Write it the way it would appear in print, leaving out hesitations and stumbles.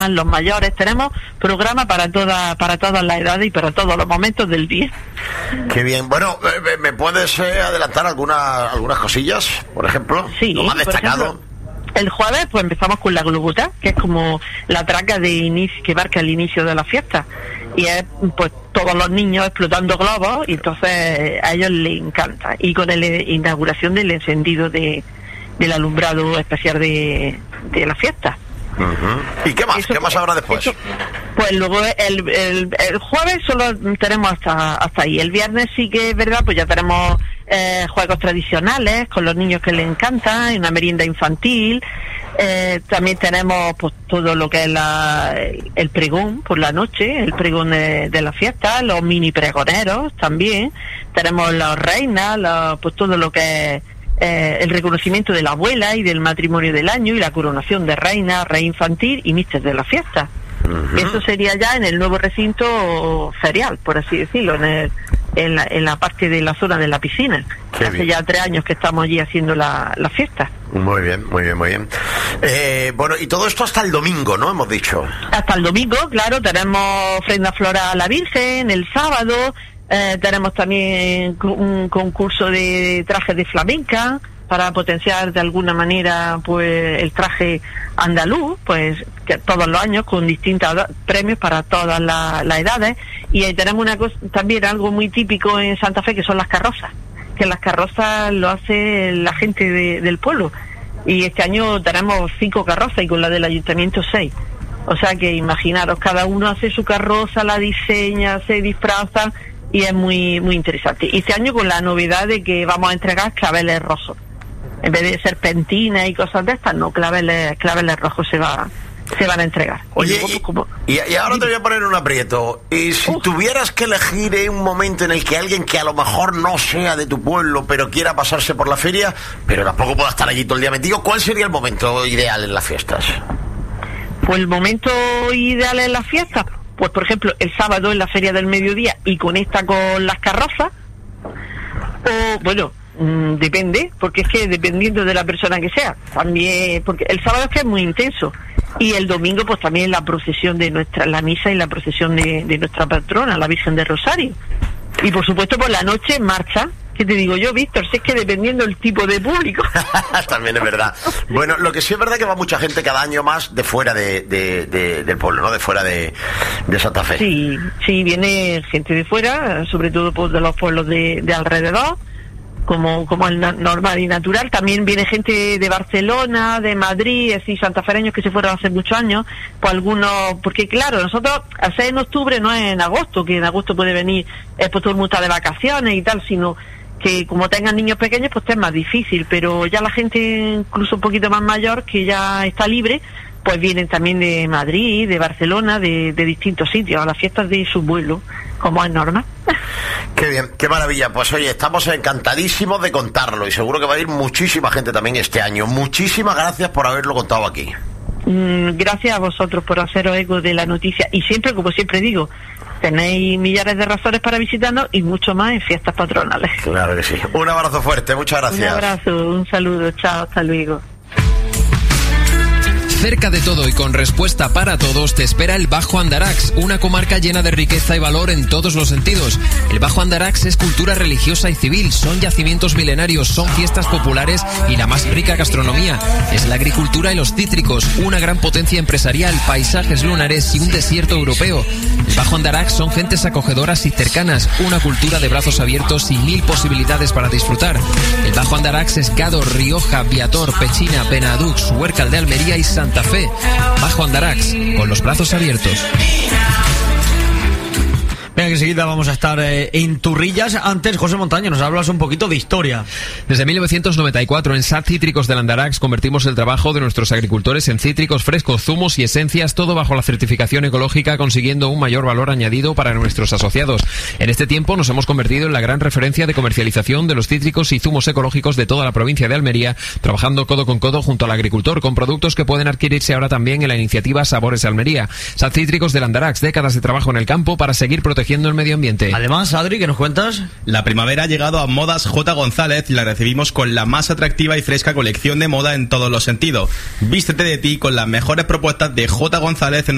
duerman, los mayores. Tenemos programa para todas las edades y para todos los momentos del día. Qué bien. Bueno, ¿me puedes adelantar algunas cosillas, por ejemplo? Sí, lo más destacado. Por ejemplo, el jueves pues empezamos con la globota, que es como la traca de inicio que marca el inicio de la fiesta, y es pues todos los niños explotando globos, y entonces a ellos les encanta, y con la inauguración del encendido del alumbrado especial de la fiesta. ¿Y qué más? ¿Qué más habrá después? Pues luego el jueves solo tenemos hasta ahí. El viernes sí que es verdad, pues ya tenemos juegos tradicionales con los niños que les encanta, una merienda infantil. También tenemos pues todo lo que es el pregón por la noche, el pregón de la fiesta, los mini pregoneros también. Tenemos las reinas, pues todo lo que es el reconocimiento de la abuela y del matrimonio del año y la coronación de reina, rey infantil y mister de la fiesta. Eso sería ya en el nuevo recinto ferial, por así decirlo, en la parte de la zona de la piscina. Hace ya 3 años que estamos allí haciendo la fiesta. Muy bien. Bueno, y todo esto hasta el domingo, ¿no? Hemos dicho. Hasta el domingo, claro, tenemos ofrenda floral a la Virgen el sábado. Tenemos también un concurso de trajes de flamenca para potenciar de alguna manera pues el traje andaluz, pues que todos los años con distintos premios para todas las edades. Y ahí tenemos una cosa, también algo muy típico en Santa Fe, que son las carrozas, que las carrozas lo hace la gente del pueblo, y este año tenemos 5 carrozas y con la del ayuntamiento 6. O sea que imaginaros, cada uno hace su carroza, la diseña, se disfraza, y es muy muy interesante. Y este año con la novedad de que vamos a entregar claveles rojos. En vez de serpentinas y cosas de estas, no, claveles rojos se van a entregar. Oye, y ahora te voy a poner un aprieto. Y si tuvieras que elegir un momento en el que alguien que a lo mejor no sea de tu pueblo, pero quiera pasarse por la feria, pero tampoco pueda estar allí todo el día metido, ¿cuál sería el momento ideal en las fiestas? Pues el momento ideal en las fiestas, pues por ejemplo el sábado en la feria del mediodía y conecta con las carrozas, o bueno, depende, porque es que dependiendo de la persona que sea, también, porque el sábado es que es muy intenso, y el domingo pues también la procesión de la misa y la procesión de nuestra patrona, la Virgen del Rosario, y por supuesto por la noche marcha. ¿Qué te digo yo, Víctor? Si es que dependiendo del tipo de público. También es verdad. Bueno, lo que sí es verdad que va mucha gente cada año más de fuera del pueblo, ¿no? De fuera de Santa Fe. Sí, viene gente de fuera, sobre todo pues, de los pueblos de alrededor, como es normal y natural. También viene gente de Barcelona, de Madrid, así santafereños que se fueron hace muchos años, pues algunos, porque claro, nosotros al ser en octubre no es en agosto, que en agosto puede venir pues todo el mundo está de vacaciones y tal, sino que como tengan niños pequeños pues es más difícil, pero ya la gente incluso un poquito más mayor que ya está libre, pues vienen también de Madrid, de Barcelona, de distintos sitios a las fiestas de su pueblo, como es normal. Qué bien, qué maravilla. Pues oye, estamos encantadísimos de contarlo y seguro que va a ir muchísima gente también este año. Muchísimas gracias por haberlo contado aquí. Gracias a vosotros por haceros eco de la noticia, y siempre, como siempre digo, tenéis millares de razones para visitarnos y mucho más en fiestas patronales. Claro que sí. Un abrazo fuerte, muchas gracias. Un abrazo, un saludo, chao, hasta luego. Cerca de todo y con respuesta para todos te espera el Bajo Andarax, una comarca llena de riqueza y valor en todos los sentidos. El Bajo Andarax es cultura religiosa y civil, son yacimientos milenarios, son fiestas populares y la más rica gastronomía. Es la agricultura y los cítricos, una gran potencia empresarial, paisajes lunares y un desierto europeo. El Bajo Andarax son gentes acogedoras y cercanas, una cultura de brazos abiertos y 1000 posibilidades para disfrutar. El Bajo Andarax es Gado, Rioja, Viator, Pechina, Benadux, Huércal de Almería y Santa Fe. Bajo Andarax, con los brazos abiertos. Venga, que enseguida vamos a estar en Turrillas. Antes, José Montaño, nos hablas un poquito de historia. Desde 1994, en SAT Cítricos del Andarax, convertimos el trabajo de nuestros agricultores en cítricos frescos, zumos y esencias, todo bajo la certificación ecológica, consiguiendo un mayor valor añadido para nuestros asociados. En este tiempo nos hemos convertido en la gran referencia de comercialización de los cítricos y zumos ecológicos de toda la provincia de Almería, trabajando codo con codo junto al agricultor, con productos que pueden adquirirse ahora también en la iniciativa Sabores Almería. SAT Cítricos del Andarax, décadas de trabajo en el campo para seguir protegiendo el medio ambiente. Además, Adri, ¿qué nos cuentas? La primavera ha llegado a Modas J. González y la recibimos con la más atractiva y fresca colección de moda en todos los sentidos. Vístete de ti con las mejores propuestas de J. González en